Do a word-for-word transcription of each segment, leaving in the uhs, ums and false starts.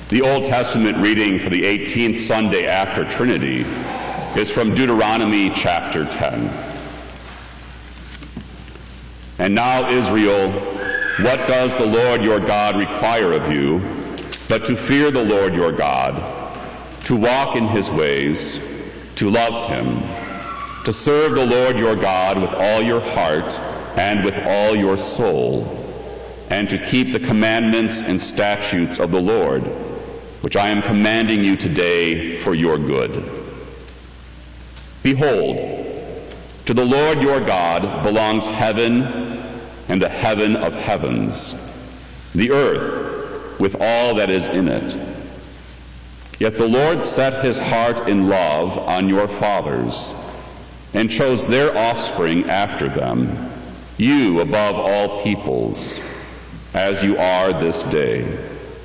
The Old Testament reading for the eighteenth Sunday after Trinity is from Deuteronomy chapter ten. And now, Israel, what does the Lord your God require of you, but to fear the Lord your God, to walk in his ways, to love him, to serve the Lord your God with all your heart and with all your soul, and to keep the commandments and statutes of the Lord, which I am commanding you today for your good. Behold, to the Lord your God belongs heaven and the heaven of heavens, the earth with all that is in it. Yet the Lord set his heart in love on your fathers, and chose their offspring after them, you above all peoples, as you are this day.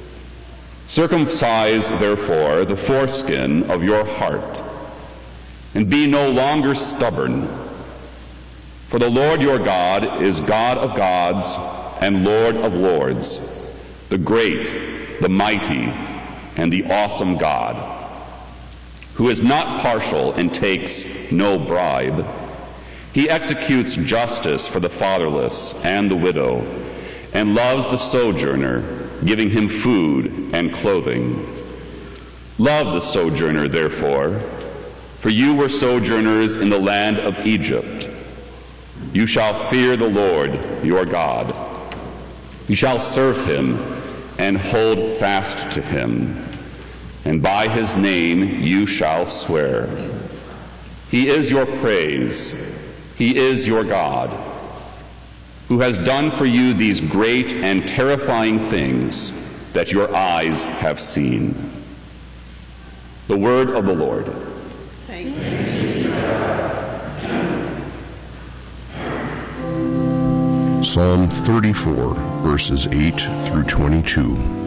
Circumcise, therefore, the foreskin of your heart, and be no longer stubborn. For the Lord your God is God of gods and Lord of lords, the great, the mighty, and the awesome God, who is not partial and takes no bribe. He executes justice for the fatherless and the widow, and loves the sojourner, giving him food and clothing. Love the sojourner, therefore, for you were sojourners in the land of Egypt. You shall fear the Lord your God. You shall serve him and hold fast to him, and by his name you shall swear. He is your praise. He is your God, who has done for you these great and terrifying things that your eyes have seen. The word of the Lord. Thanks be to God. Psalm thirty-four, verses eight through twenty-two.